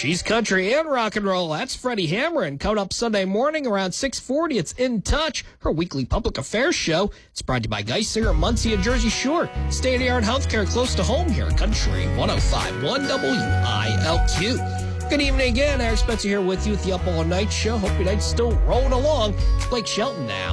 She's country and rock and roll. That's Freddie Hammerin. Coming up Sunday morning around 6:40, it's In Touch, her weekly public affairs show. It's brought to you by Geisinger, Muncie, and Jersey Shore. State-of-the-art healthcare close to home here at Country 105.1 WILQ. Good evening again. Eric Spencer here with you at the Up All Night Show. Hope your night's still rolling along. Blake Shelton now.